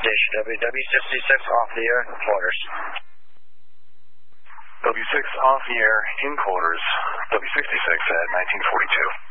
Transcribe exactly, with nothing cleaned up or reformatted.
station. W W sixty-six off the air, quarters. W six off the air, in quarters. W sixty-six at nineteen forty-two.